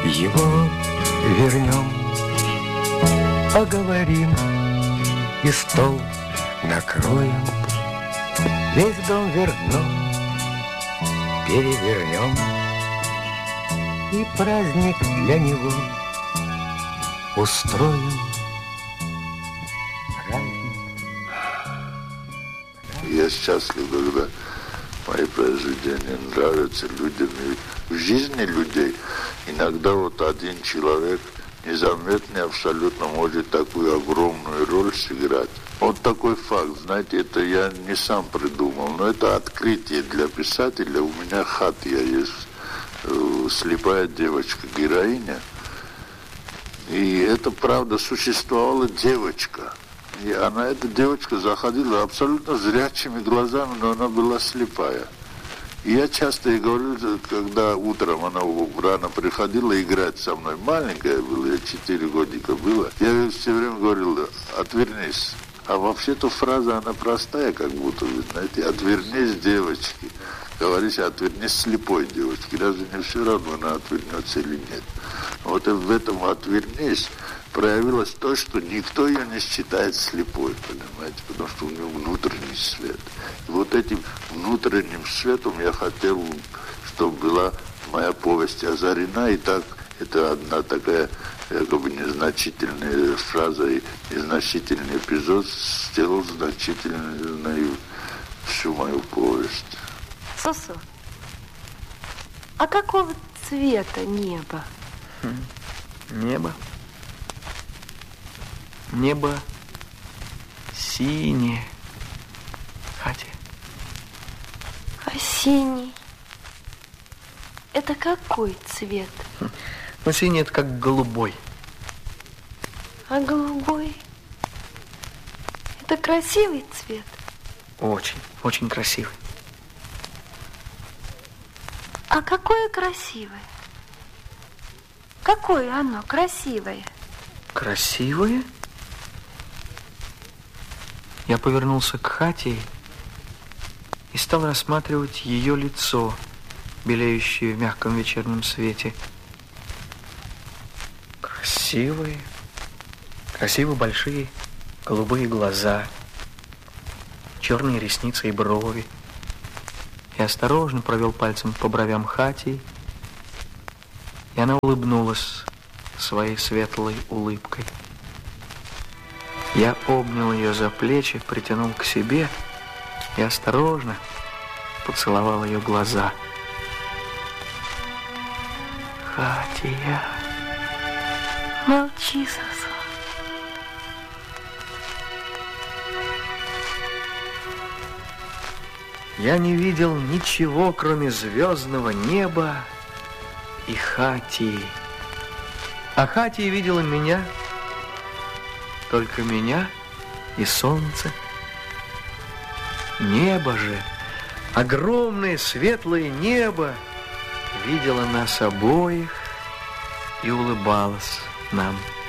Его вернем, поговорим и стол накроем, весь дом вернем, перевернем, и праздник для него устроим. Я счастлив, когда мои произведения нравятся людям. И в жизни людей иногда вот один человек незаметно абсолютно может такую огромную роль сыграть. Вот такой факт, знаете, это я не сам придумал, но это открытие для писателя. У меня Хатия есть, слепая девочка-героиня. И это правда, существовала девочка. И она, эта девочка, заходила абсолютно зрячими глазами, но она была слепая. И я часто ей говорил, когда утром она рано приходила играть со мной, маленькая была, я 4 годика было, я ей все время говорил: отвернись. А вообще-то фраза, она простая, как будто, вы знаете, отвернись, девочки. Говоришь, отвернись слепой девочке. Разве не все равно, она отвернется или нет? Вот и в этом отвернись проявилось то, что никто ее не считает слепой, понимаете, потому что у нее внутренний свет. И вот этим внутренним светом я хотел, чтобы была моя повесть озарена, и так это одна такая якобы незначительная фраза и незначительный эпизод сделал значительной всю мою повесть. Сосо, а какого цвета небо? Небо? Небо синее, Хатя. А синий? Это какой цвет? Ну, синий — это как голубой. А голубой? Это красивый цвет? Очень, очень красивый. А какое красивое? Какое оно красивое? Красивое? Я повернулся к Хате и стал рассматривать ее лицо, белеющее в мягком вечернем свете. Красивые, красиво большие голубые глаза, черные ресницы и брови. Я осторожно провел пальцем по бровям Хати, и она улыбнулась своей светлой улыбкой. Я обнял ее за плечи, притянул к себе и осторожно поцеловал ее глаза. Хатия. Молчи, Сосо. Я не видел ничего, кроме звездного неба и Хатии. А Хатия видела меня, только меня и солнце. Небо же, огромное светлое небо, видело нас обоих и улыбалось нам.